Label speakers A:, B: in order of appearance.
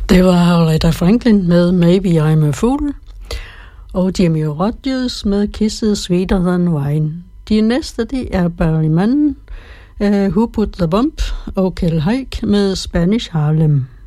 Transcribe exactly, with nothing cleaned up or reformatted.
A: Det var Aretha Franklin med Maybe I'm a Fool, og Jimmy Rogers med Kisses Sweeter Than Wine. De næste, de er Barry Mann, uh, Who Put the Bump, og Kel Haig med Spanish Harlem.